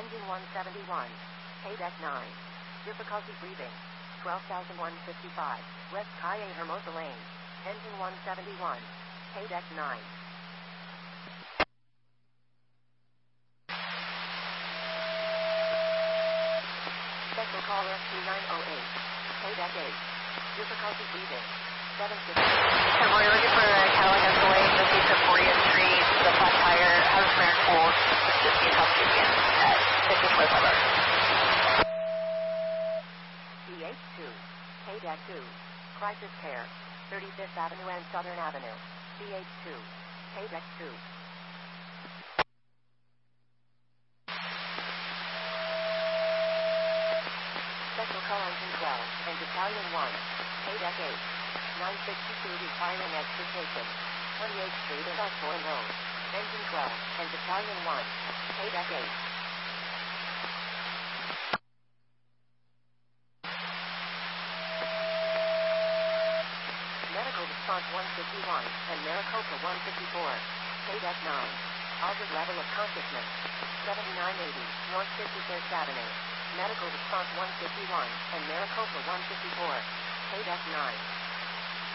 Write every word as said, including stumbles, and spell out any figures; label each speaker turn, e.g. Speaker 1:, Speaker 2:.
Speaker 1: Engine one seventy-one. Paydeck nine. Difficulty breathing. twelve thousand one hundred fifty-five. West Calle Hermosa Lane. Engine one seventy-one. Paydeck nine. Special call S two nine oh eight. Paydeck eight. Difficulty breathing. seven fifty.
Speaker 2: So we're looking for a Cadillac Escalade, just east of fortieth Street, the flat tire, has flare cooled, just need help again at fifty-four level.
Speaker 1: D H two. Paydeck two. Crisis Care. thirty-fifth Avenue and Southern Avenue. D H two. Paydeck two. Special call engine twelve and Battalion one. Paydeck eight. nine sixty-two retiring extrication. twenty-eighth Street and Osborne Road. Engine twelve and Battalion one. Paydeck eight. Medical response one fifty-one and Maricopa one fifty-four. Paydeck nine. Altered level of consciousness. seventy-nine eighty North fifty-fifth Avenue. Medical response one fifty-one and Maricopa one fifty-four. Paydeck nine.